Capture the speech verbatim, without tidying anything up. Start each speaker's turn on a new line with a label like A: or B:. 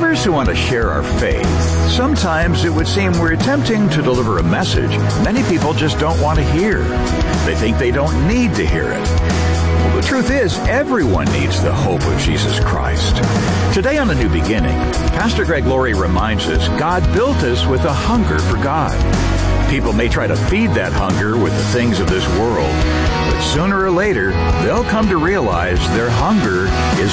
A: those who want to share our faith, sometimes it would seem we're attempting to deliver a message many people just don't want to hear. They think they don't need to hear it. Well, the truth is, everyone needs the hope of Jesus Christ. Today on A New Beginning, Pastor Greg Laurie reminds us God built us with a hunger for God. People may try to feed that hunger with the things of this world, but sooner or later, they'll come to realize their hunger is